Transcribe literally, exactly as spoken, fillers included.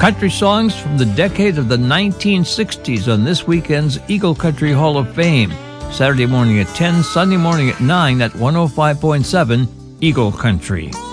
country songs from the decade of the nineteen sixties on this weekend's Eagle Country Hall of Fame. Saturday morning at ten, Sunday morning at nine at one oh five point seven Eagle Country.